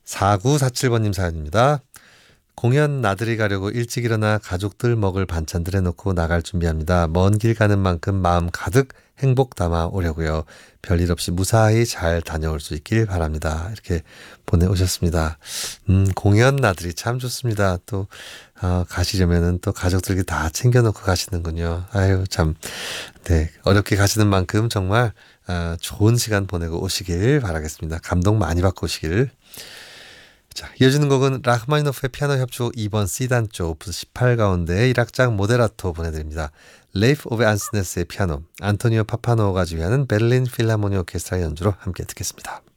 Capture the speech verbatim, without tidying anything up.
사구사칠 번님 사연입니다. 공연 나들이 가려고 일찍 일어나 가족들 먹을 반찬들 해놓고 나갈 준비합니다. 먼 길 가는 만큼 마음 가득 행복 담아 오려고요. 별일 없이 무사히 잘 다녀올 수 있길 바랍니다. 이렇게 보내오셨습니다. 음, 공연 나들이 참 좋습니다. 또 어, 가시려면은 또 가족들께 다 챙겨놓고 가시는군요. 아유 참, 네 어렵게 가시는 만큼 정말 어, 좋은 시간 보내고 오시길 바라겠습니다. 감동 많이 받고 오시길. 자, 이어지는 곡은 라흐마니노프의 피아노 협주곡 이 번 C단조 오프스 십팔 가운데 일 악장 모데라토 보내드립니다. 레이프 오베 안스네스의 피아노, 안토니오 파파노가 지휘하는 베를린 필하모니 오케스트라 연주로 함께 듣겠습니다.